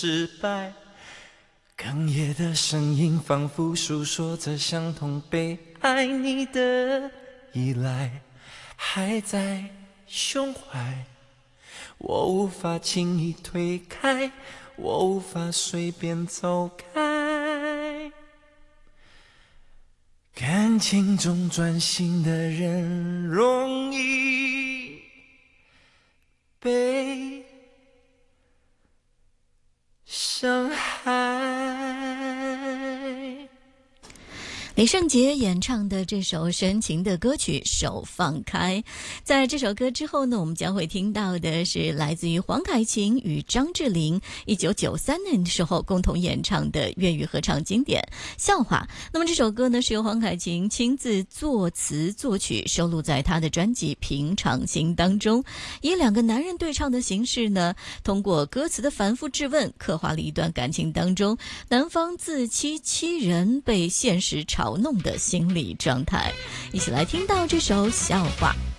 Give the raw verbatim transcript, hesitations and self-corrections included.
失败，哽咽的声音仿佛诉说着相同被爱你的依赖，还在胸怀，我无法轻易推开，我无法随便走开。感情中专心的人容易被伤害。 李圣杰演唱的这首深情的歌曲《手放开》，在这首歌之后呢，我们将会听到的是来自于黄凯芹与张智霖一九九三年的时候共同演唱的粤语合唱经典《笑话》。那么这首歌呢，是由黄凯芹亲自作词作曲，收录在他的专辑《平常心》当中，以两个男人对唱的形式呢，通过歌词的反复质问，刻画了一段感情当中男方自欺欺人被现实嘲弄的心理状态。一起来听到这首笑话。